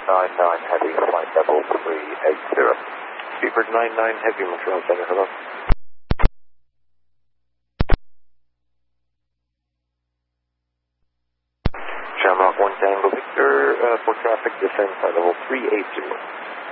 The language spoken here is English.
99 Heavy, flight level 380. Speedbird 99 Heavy, Montreal Center, hello. Shamrock 1 Tango Victor, for traffic descent, flight level 380.